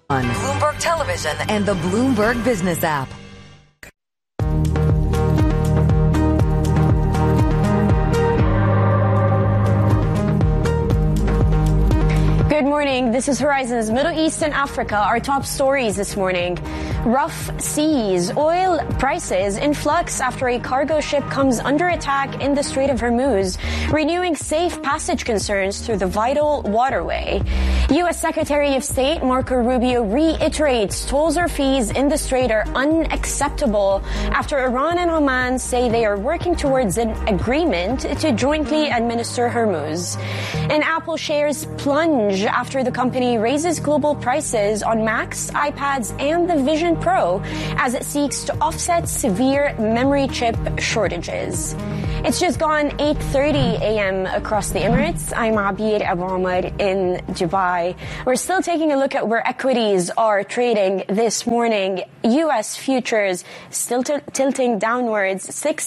on Bloomberg Television and the Bloomberg Business app. Good morning. This is Horizon's Middle East and Africa. Our top stories this morning. Rough seas, oil prices in flux after a cargo ship comes under attack in the Strait of Hormuz, renewing safe passage concerns through the vital waterway. U.S. Secretary of State Marco Rubio reiterates tolls or fees in the Strait are unacceptable after Iran and Oman say they are working towards an agreement to jointly administer Hormuz. And Apple shares plunge after the company raises global prices on Macs, iPads, and the Vision Pro as it seeks to offset severe memory chip shortages. It's just gone 8:30 a.m. across the Emirates. I'm Abir Abu Omar in Dubai. We're still taking a look at where equities are trading this morning. U.S. futures still tilting downwards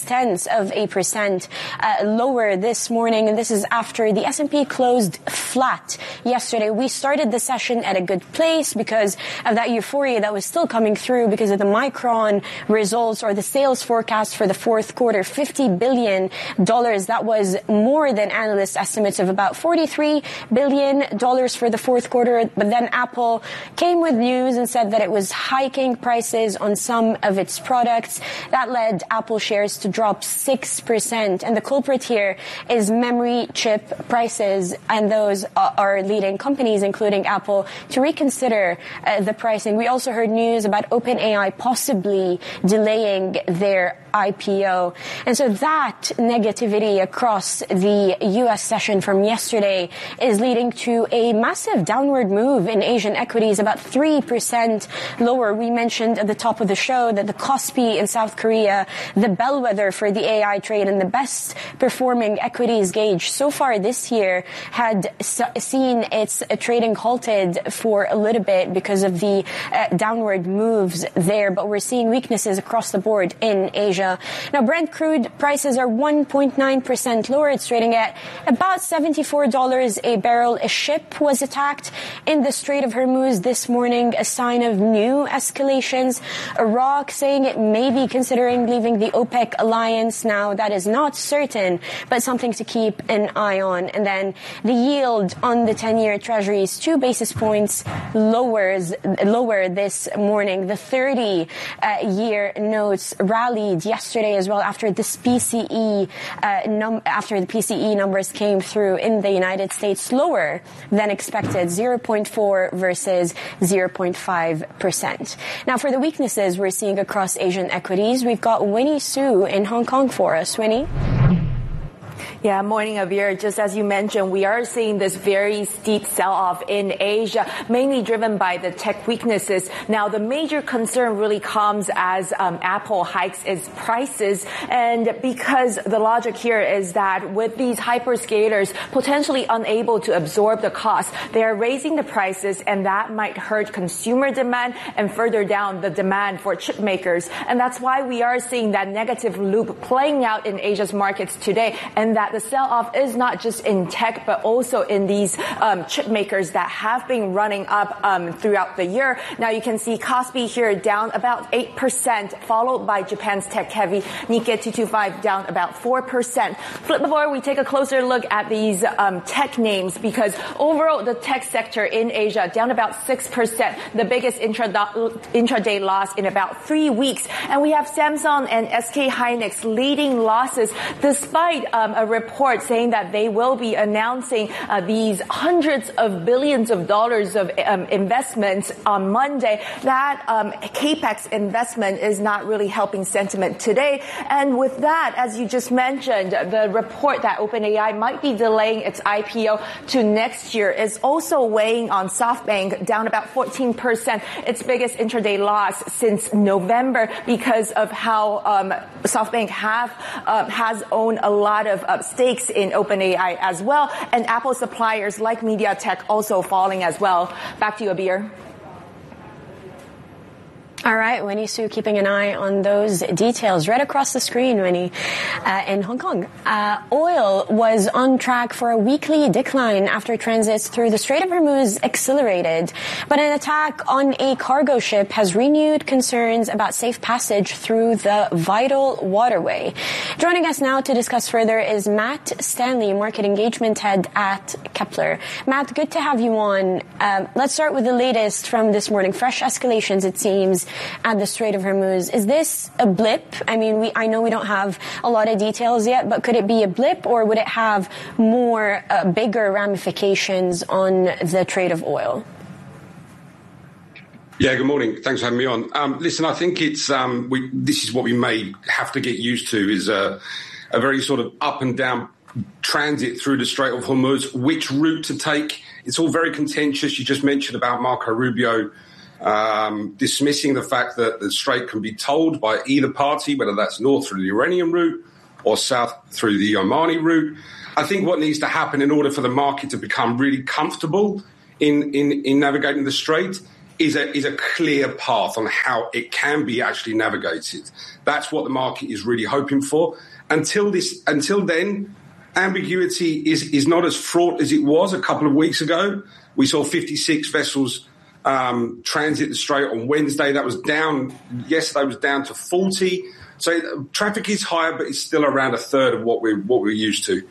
0.6% lower this morning, and this is after the S&P closed flat yesterday. We started the session at a good place because of that euphoria that was still coming through because of the Micron results or the sales forecast for the fourth quarter, $50 billion. That was more than analyst estimates of about $43 billion for the fourth quarter. But then Apple came with news and said that it was hiking prices on some of its products. That led Apple shares to drop 6%. And the culprit here is memory chip prices. And those are leading companies, including Apple, to reconsider the pricing. We also heard news about OpenAI possibly delaying their IPO. And so that negativity across the U.S. session from yesterday is leading to a massive downward move in Asian equities, about 3% lower. We mentioned at the top of the show that the Kospi in South Korea, the bellwether for the AI trade and the best performing equities gauge so far this year, had seen its trading halted for a little bit because of the downward moves there. But we're seeing weaknesses across the board in Asia. Now, Brent crude prices are 1.9% lower. It's trading at about $74 a barrel. A ship was attacked in the Strait of Hormuz this morning, a sign of new escalations. Iraq saying it may be considering leaving the OPEC alliance. Now, that is not certain, but something to keep an eye on. And then the yield on the 10-year Treasuries 2 basis points lower this morning. The 30-year notes rallied yesterday as well after this PCE after the PCE numbers came through in the United States, lower than expected, 0.4 versus 0.5%. Now, for the weaknesses we're seeing across Asian equities, we've got Winnie Su in Hong Kong for us. Winnie? Yeah, morning, Avir. Just as you mentioned, we are seeing this very steep sell-off in Asia, mainly driven by the tech weaknesses. Now, the major concern really comes as Apple hikes its prices, and because the logic here is that with these hyperscalers potentially unable to absorb the cost, they are raising the prices, and that might hurt consumer demand and further down the demand for chip makers. And that's why we are seeing that negative loop playing out in Asia's markets today, and that the sell-off is not just in tech, but also in these chip makers that have been running up throughout the year. Now you can see Kospi here down about 8%, followed by Japan's tech-heavy Nikkei 225 down about 4%. Flip before we take a closer look at these tech names, because overall the tech sector in Asia down about 6%, the biggest intraday loss in about 3 weeks. And we have Samsung and SK Hynix leading losses despite a report saying that they will be announcing these hundreds of billions of dollars of investments on Monday. That capex investment is not really helping sentiment today. And with that, as you just mentioned, the report that OpenAI might be delaying its IPO to next year is also weighing on SoftBank, down about 14%, its biggest intraday loss since November, because of how SoftBank has owned a lot of stakes in OpenAI as well, and Apple suppliers like MediaTek also falling as well. Back to you, Abir. All right, Winnie Su, keeping an eye on those details right across the screen, Winnie, in Hong Kong. Oil was on track for a weekly decline after transits through the Strait of Hormuz accelerated, but an attack on a cargo ship has renewed concerns about safe passage through the vital waterway. Joining us now to discuss further is Matt Stanley, Market Engagement Head at Kepler. Matt, good to have you on. Let's start with the latest from this morning. Fresh escalations, it seems, at the Strait of Hormuz. Is this a blip? I mean, I know we don't have a lot of details yet, but could it be a blip, or would it have more bigger ramifications on the trade of oil? Yeah, good morning. Thanks for having me on. Listen, I think it's this is what we may have to get used to, is a very sort of up and down transit through the Strait of Hormuz. Which route to take? It's all very contentious. You just mentioned about Marco Rubio dismissing the fact that the strait can be tolled by either party, whether that's north through the Iranian route or south through the Omani route. I think what needs to happen in order for the market to become really comfortable in navigating the strait is a clear path on how it can be actually navigated. That's what the market is really hoping for. Until then, ambiguity is not as fraught as it was a couple of weeks ago. We saw 56 vessels transit the strait on Wednesday. That was down. Yesterday was down to 40. So traffic is higher, but it's still around a third of what we're used to.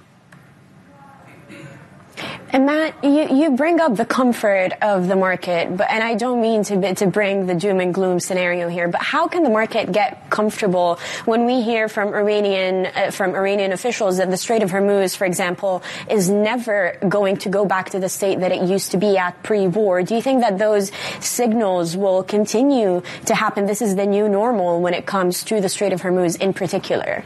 And Matt, you bring up the comfort of the market, and I don't mean to bring the doom and gloom scenario here, but how can the market get comfortable when we hear from Iranian officials that the Strait of Hormuz, for example, is never going to go back to the state that it used to be at pre-war? Do you think that those signals will continue to happen? This is the new normal when it comes to the Strait of Hormuz in particular.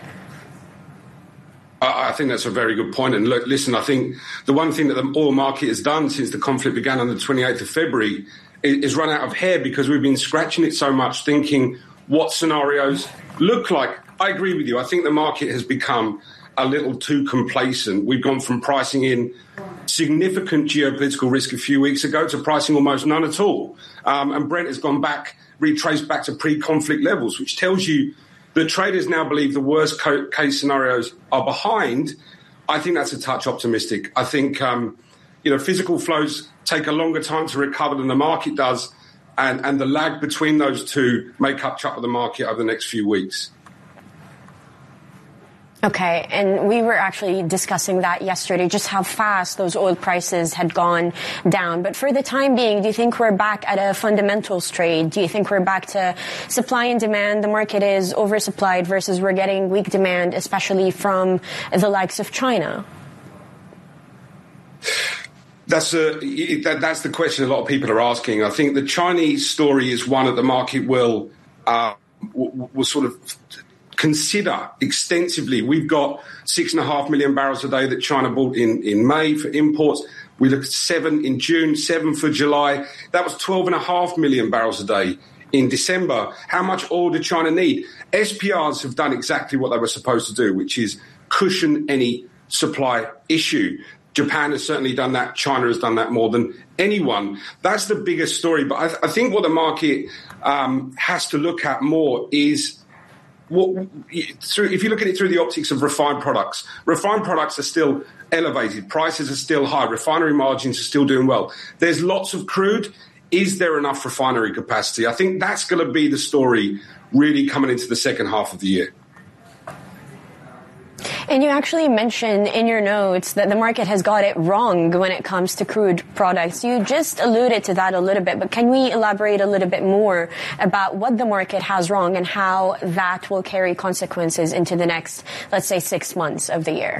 I think that's a very good point. And look, listen, I think the one thing that the oil market has done since the conflict began on the 28th of February is run out of hair, because we've been scratching it so much, thinking what scenarios look like. I agree with you. I think the market has become a little too complacent. We've gone from pricing in significant geopolitical risk a few weeks ago to pricing almost none at all. And Brent has gone back, retraced back to pre-conflict levels, which tells you the traders now believe the worst case scenarios are behind. I think that's a touch optimistic. I think, physical flows take a longer time to recover than the market does, and the lag between those two may catch up with the market over the next few weeks. Okay, and we were actually discussing that yesterday, just how fast those oil prices had gone down. But for the time being, do you think we're back at a fundamentals trade? Do you think we're back to supply and demand? The market is oversupplied versus we're getting weak demand, especially from the likes of China? That's the question a lot of people are asking. I think the Chinese story is one that the market will sort of consider extensively. We've got 6.5 million barrels a day that China bought in May for imports. We looked at 7 in June, 7 for July. That was 12.5 million barrels a day in December. How much oil did China need? SPRs have done exactly what they were supposed to do, which is cushion any supply issue. Japan has certainly done that. China has done that more than anyone. That's the biggest story. But I think what the market has to look at more is, if you look at it through the optics of refined products are still elevated. Prices are still high. Refinery margins are still doing well. There's lots of crude. Is there enough refinery capacity? I think that's going to be the story really coming into the second half of the year. And you actually mentioned in your notes that the market has got it wrong when it comes to crude products. You just alluded to that a little bit, but can we elaborate a little bit more about what the market has wrong and how that will carry consequences into the next, let's say, 6 months of the year?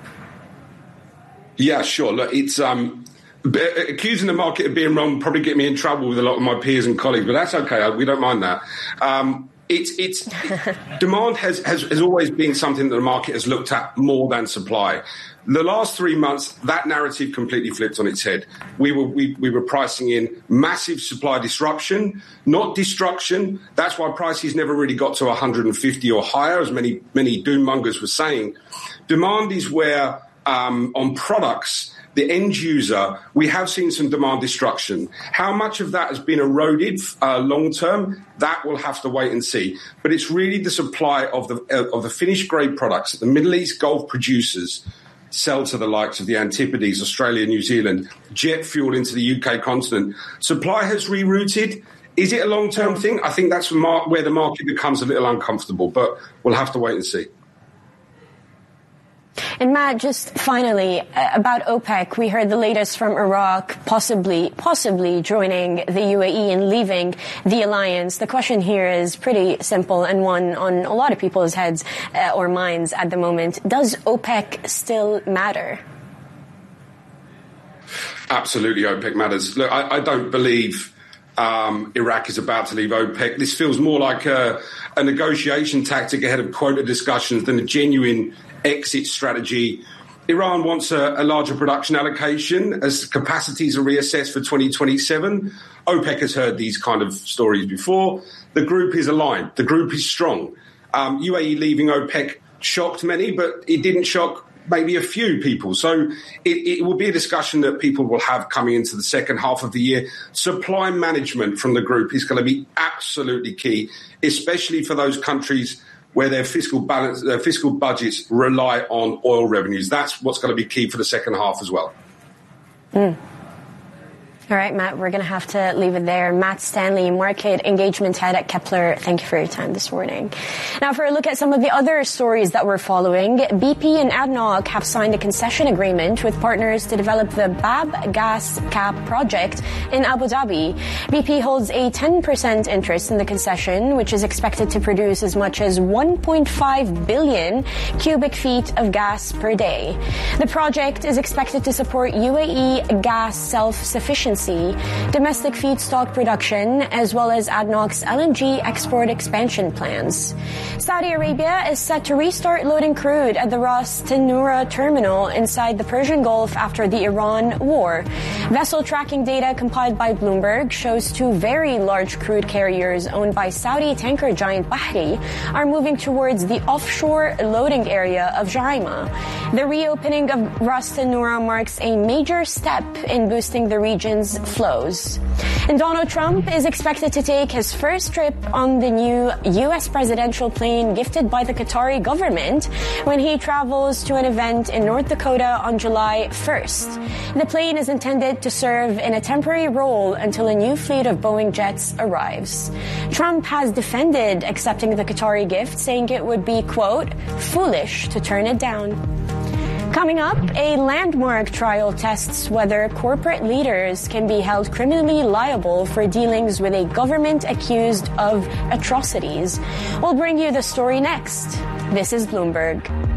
Yeah, sure. Look, it's accusing the market of being wrong probably get me in trouble with a lot of my peers and colleagues, but that's okay. We don't mind that. It's demand has always been something that the market has looked at more than supply. The last 3 months, that narrative completely flipped on its head. We were pricing in massive supply disruption, not destruction. That's why prices never really got to 150 or higher, as many doom mongers were saying. Demand is where on products the end user, we have seen some demand destruction. How much of that has been eroded long term, that we'll have to wait and see. But it's really the supply of the finished grade products that the Middle East Gulf producers sell to the likes of the Antipodes, Australia, New Zealand, jet fuel into the UK continent. Supply has rerouted. Is it a long-term thing? I think that's where the market becomes a little uncomfortable, but we'll have to wait and see. And Matt, just finally, about OPEC, we heard the latest from Iraq, possibly joining the UAE and leaving the alliance. The question here is pretty simple and one on a lot of people's heads or minds at the moment. Does OPEC still matter? Absolutely, OPEC matters. Look, I don't believe Iraq is about to leave OPEC. This feels more like a negotiation tactic ahead of quota discussions than a genuine exit strategy. Iran wants a larger production allocation as capacities are reassessed for 2027. OPEC has heard these kind of stories before. The group is aligned. The group is strong. UAE leaving OPEC shocked many, but it didn't shock maybe a few people. So it will be a discussion that people will have coming into the second half of the year. Supply management from the group is going to be absolutely key, especially for those countries where their fiscal budgets rely on oil revenues. That's what's going to be key for the second half as well. All right, Matt, we're going to have to leave it there. Matt Stanley, Market Engagement Head at Kepler, thank you for your time this morning. Now, for a look at some of the other stories that we're following, BP and ADNOC have signed a concession agreement with partners to develop the Bab Gas Cap project in Abu Dhabi. BP holds a 10% interest in the concession, which is expected to produce as much as 1.5 billion cubic feet of gas per day. The project is expected to support UAE gas self-sufficiency, domestic feedstock production, as well as ADNOC's LNG export expansion plans. Saudi Arabia is set to restart loading crude at the Ras Tanura terminal inside the Persian Gulf after the Iran war. Vessel tracking data compiled by Bloomberg shows two very large crude carriers owned by Saudi tanker giant Bahri are moving towards the offshore loading area of Juhayma. The reopening of Ras Tanura marks a major step in boosting the region's flows. And Donald Trump is expected to take his first trip on the new U.S. presidential plane gifted by the Qatari government when he travels to an event in North Dakota on July 1st. The plane is intended to serve in a temporary role until a new fleet of Boeing jets arrives. Trump has defended accepting the Qatari gift, saying it would be, quote, foolish to turn it down. Coming up, a landmark trial tests whether corporate leaders can be held criminally liable for dealings with a government accused of atrocities. We'll bring you the story next. This is Bloomberg.